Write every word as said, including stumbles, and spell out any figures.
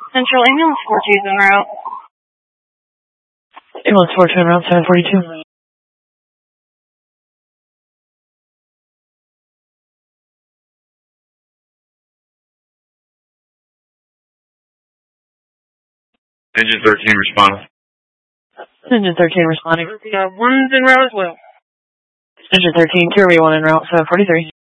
Central Ambulance four two is en route. Ambulance four two en route, seven forty-two. Engine thirteen responding. Engine thirteen responding. Uh, one's en route as well. Engine thirteen, Q R V one en route, seven forty-three.